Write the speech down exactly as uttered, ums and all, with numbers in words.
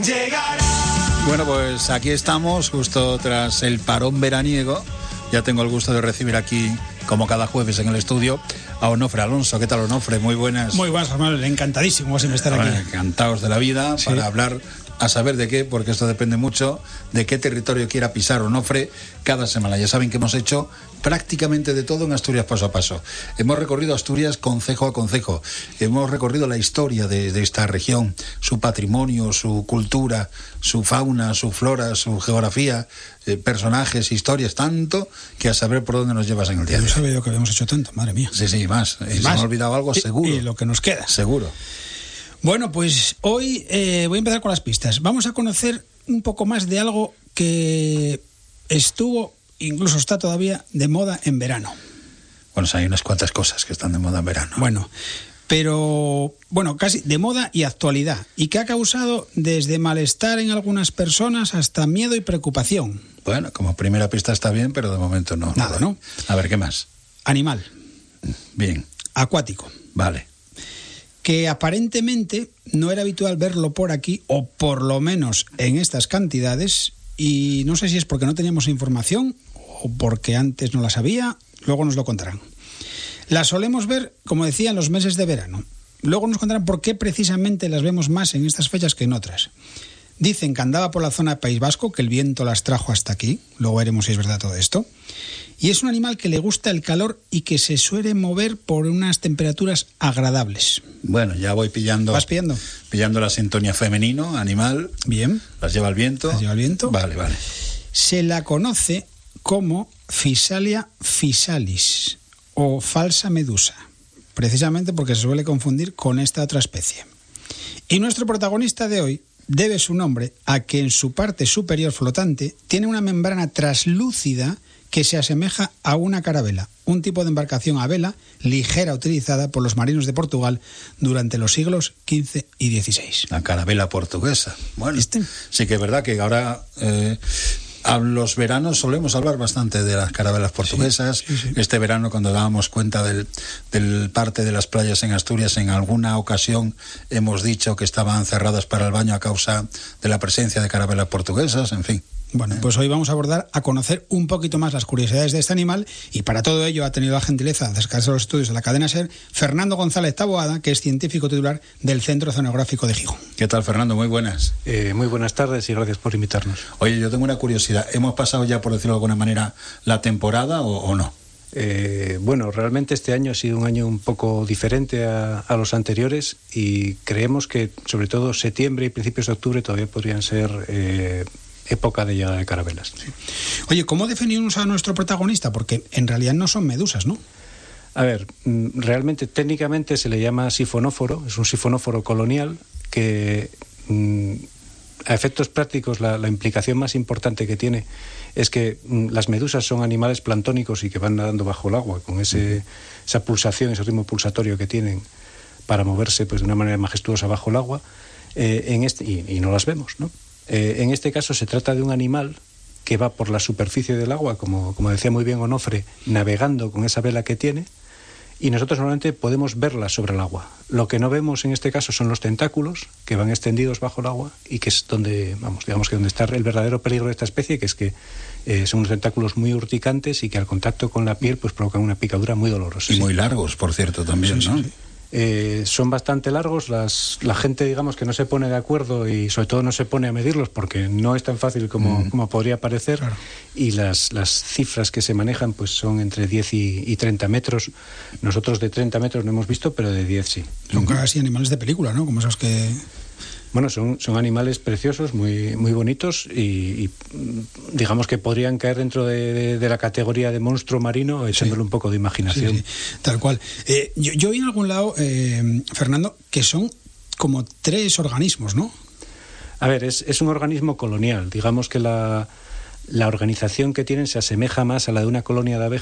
llegará. Bueno, pues aquí estamos, justo tras el parón veraniego. Ya tengo el gusto de recibir aquí, como cada jueves en el estudio, a Onofre Alonso. ¿Qué tal, Onofre? Muy buenas. Muy buenas, Manuel. Encantadísimo de estar aquí. Encantados de la vida, sí, para hablar a saber de qué, porque esto depende mucho de qué territorio quiera pisar Onofre cada semana. Ya saben que hemos hecho prácticamente de todo en Asturias paso a paso. Hemos recorrido Asturias concejo a concejo. Hemos recorrido la historia de, de esta región, su patrimonio, su cultura, su fauna, su flora, su geografía, eh, personajes, historias, tanto que a saber por dónde nos llevas en el día. Yo sabía yo que habíamos hecho tanto, madre mía. Sí, sí, más. Y se me ha olvidado algo, seguro. Y, y lo que nos queda. Seguro. Bueno, pues hoy eh, voy a empezar con las pistas. Vamos a conocer un poco más de algo que estuvo, incluso está todavía, de moda en verano. Bueno, o sea, hay unas cuantas cosas que están de moda en verano. Bueno, pero, bueno, casi de moda y actualidad. Y que ha causado desde malestar en algunas personas hasta miedo y preocupación. Bueno, como primera pista está bien, pero de momento no. Nada, ¿no? A ver, ¿qué más? Animal. Bien. Acuático. Vale. Que aparentemente no era habitual verlo por aquí, o por lo menos en estas cantidades, y no sé si es porque no teníamos información o porque antes no la sabía, luego nos lo contarán. Las solemos ver, como decía, en los meses de verano. Luego nos contarán por qué precisamente las vemos más en estas fechas que en otras. Dicen que andaba por la zona de País Vasco, que el viento las trajo hasta aquí, luego veremos si es verdad todo esto. Y es un animal que le gusta el calor y que se suele mover por unas temperaturas agradables. Bueno, ya voy pillando. ¿Vas pillando? Pillando la sintonía femenino, animal. Bien. Las lleva el viento. Las lleva el viento. Vale, vale. Se la conoce como Physalia physalis o falsa medusa, precisamente porque se suele confundir con esta otra especie. Y nuestro protagonista de hoy debe su nombre a que en su parte superior flotante tiene una membrana traslúcida que se asemeja a una carabela, un tipo de embarcación a vela ligera utilizada por los marinos de Portugal durante los siglos quince y dieciséis. La carabela portuguesa. Bueno, ¿Viste? Sí que es verdad que ahora eh, a los veranos solemos hablar bastante de las carabelas portuguesas. Sí, sí, sí. Este verano, cuando dábamos cuenta del, del parte de las playas en Asturias, en alguna ocasión hemos dicho que estaban cerradas para el baño a causa de la presencia de carabelas portuguesas, en fin. Bueno, pues hoy vamos a abordar a conocer un poquito más las curiosidades de este animal, y para todo ello ha tenido la gentileza de acercarse a los estudios de la cadena SER Fernando González Taboada, que es científico titular del Centro Oceanográfico de Gijón. ¿Qué tal, Fernando? Muy buenas. Eh, muy buenas tardes y gracias por invitarnos. Oye, yo tengo una curiosidad. ¿Hemos pasado ya, por decirlo de alguna manera, la temporada o, o no? Eh, bueno, realmente este año ha sido un año un poco diferente a, a los anteriores, y creemos que sobre todo septiembre y principios de octubre todavía podrían ser eh, época de llegada de carabelas. Sí. Oye, ¿cómo definimos a nuestro protagonista? Porque en realidad no son medusas, ¿no? A ver, realmente técnicamente se le llama sifonóforo, es un sifonóforo colonial que mmm, a efectos prácticos la, la implicación más importante que tiene es que mmm, las medusas son animales planctónicos y que van nadando bajo el agua con ese, uh-huh. esa pulsación, ese ritmo pulsatorio que tienen para moverse pues de una manera majestuosa bajo el agua, eh, en este, y, y no las vemos, ¿no? Eh, en este caso se trata de un animal que va por la superficie del agua, como, como decía muy bien Onofre, navegando con esa vela que tiene, y nosotros normalmente podemos verla sobre el agua. Lo que no vemos en este caso son los tentáculos que van extendidos bajo el agua, y que es donde, vamos, digamos que donde está el verdadero peligro de esta especie, que es que eh, son unos tentáculos muy urticantes y que al contacto con la piel pues provocan una picadura muy dolorosa. Y sí. muy largos, por cierto, también, sí, ¿no? Sí, sí. Eh, son bastante largos, las, la gente digamos que no se pone de acuerdo y sobre todo no se pone a medirlos porque no es tan fácil como, mm. como podría parecer, claro. Y las, las cifras que se manejan pues son entre diez y, y treinta metros. Nosotros de treinta metros no hemos visto, pero de diez sí. Son casi animales de película, ¿no? Como esos que... Bueno, son, son animales preciosos, muy, muy bonitos, y, y digamos que podrían caer dentro de, de, de la categoría de monstruo marino, echándole sí. un poco de imaginación. Sí, sí. Tal cual. Eh, yo, yo vi en algún lado, eh, Fernando, que son como tres organismos, ¿no? A ver, es, es un organismo colonial. Digamos que la, la organización que tienen se asemeja más a la de una colonia de abejas